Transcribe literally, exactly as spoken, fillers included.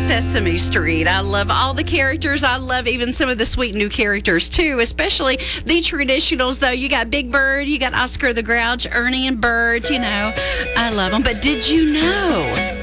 Sesame Street. I love all the characters. I love even some of the sweet new characters, too, especially the traditionals, though. You got Big Bird, you got Oscar the Grouch, Ernie and Bert, you know. I love them. But did you know